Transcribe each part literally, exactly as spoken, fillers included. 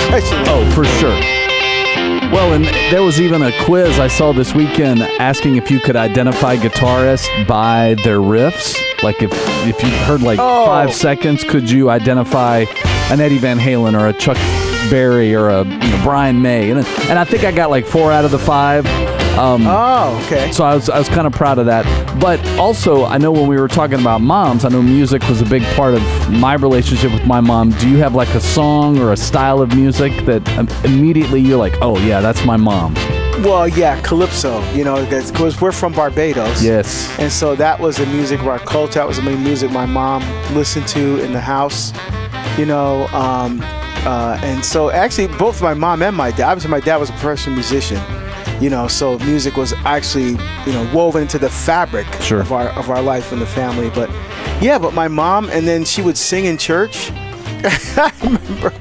especially. Oh, for sure. Well, and there was even a quiz I saw this weekend asking if you could identify guitarists by their riffs. Like if if you heard like Oh. five seconds, could you identify an Eddie Van Halen or a Chuck Berry or a you know, Brian May? And, and I think I got like four out of the five. Um, Oh, okay. So I was I was kind of proud of that. But also, I know when we were talking about moms, I know music was a big part of my relationship with my mom. Do you have like a song or a style of music that um, immediately you're like, oh yeah, that's my mom? Well, yeah, calypso. You know, because we're from Barbados. Yes. And so that was the music of our culture. That was the main music my mom listened to in the house. You know, um, uh, and so actually both my mom and my dad. Obviously, my dad was a professional musician. You know, so music was actually, you know, woven into the fabric Sure. of our of our life and the family. But yeah, but my mom, and then she would sing in church. I remember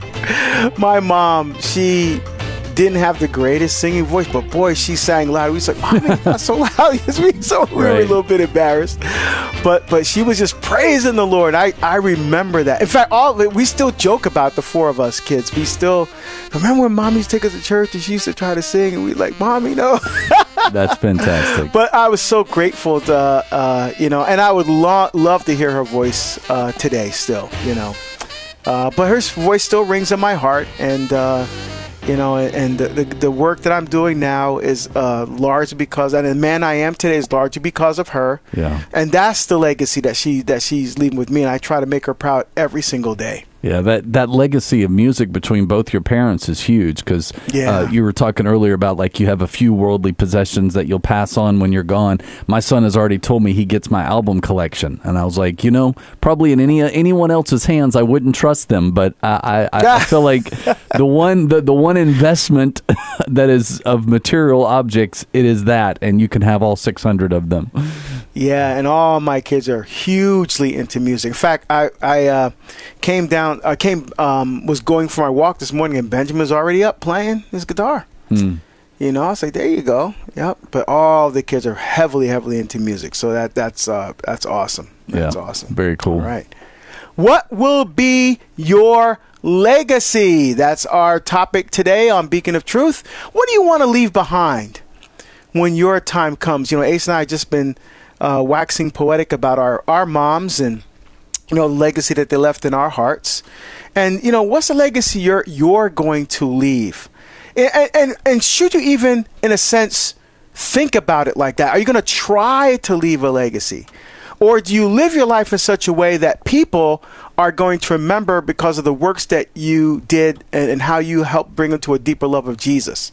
my mom, she didn't have the greatest singing voice, but boy, she sang loud. We was like, Mommy, not so loud. Yes, we so we were a Right. little bit embarrassed. But but she was just praising the Lord. I, I remember that. In fact, all we still joke about the four of us kids. We still remember when Mommy used to take us to church and she used to try to sing, and we like, Mommy, no. That's fantastic. But I was so grateful to, uh, you know, and I would lo- love to hear her voice uh, today still, you know. Uh, but her voice still rings in my heart, and uh, you know, and the, the the work that I'm doing now is uh, largely because, and the man I am today is largely because of her. Yeah. And that's the legacy that she that she's leaving with me, and I try to make her proud every single day. Yeah, that, that legacy of music between both your parents is huge because Yeah. uh, you were talking earlier about like you have a few worldly possessions that you'll pass on when you're gone. My son has already told me he gets my album collection, and I was like, you know, probably in any anyone else's hands, I wouldn't trust them, but I I, I feel like the one the, the one investment that is of material objects, it is that, and you can have all six hundred of them. Yeah, and all my kids are hugely into music. In fact, I I uh, came down, I came um, was going for my walk this morning, and Benjamin was already up playing his guitar. Hmm. You know, I was like, there you go. Yep. But all the kids are heavily, heavily into music, so that that's uh, that's awesome. That's Yeah, awesome. very cool. All right. What will be your legacy? That's our topic today on Beacon of Truth. What do you want to leave behind when your time comes? You know, Ace and I have just been uh, waxing poetic about our, our moms and, you know, the legacy that they left in our hearts. And, you know, what's the legacy you're you're going to leave? And, and, and should you even, in a sense, think about it like that? Are you going to try to leave a legacy? Or do you live your life in such a way that people are going to remember because of the works that you did and, and how you helped bring them to a deeper love of Jesus?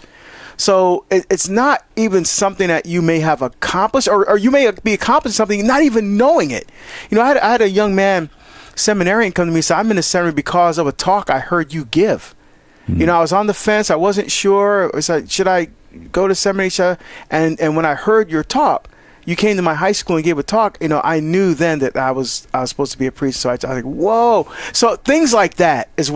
So it, it's not even something that you may have accomplished, or, or you may be accomplishing something not even knowing it. You know, I had, I had a young man, seminarian, come to me and say, I'm in the seminary because of a talk I heard you give. Mm-hmm. You know, I was on the fence. I wasn't sure. I was like, should I go to seminary? Should I? And, and when I heard your talk, you came to my high school and gave a talk, you know, I knew then that I was I was supposed to be a priest. So I, I was like, whoa. So things like that is